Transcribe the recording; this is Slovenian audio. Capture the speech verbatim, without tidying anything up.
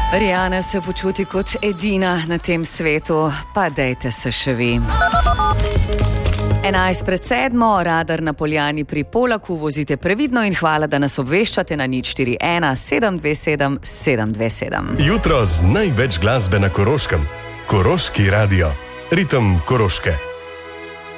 Rijana se počuti kot edina na tem svetu, pa dejte se še vi. enajst pred sedmo, radar na Poljani pri Polaku, vozite previdno in hvala, da nas obveščate na nič štiri ena sedem dve sedem sedem dve sedem. Jutro z največ glasbe na Koroškem. Koroški radio. Ritem Koroške.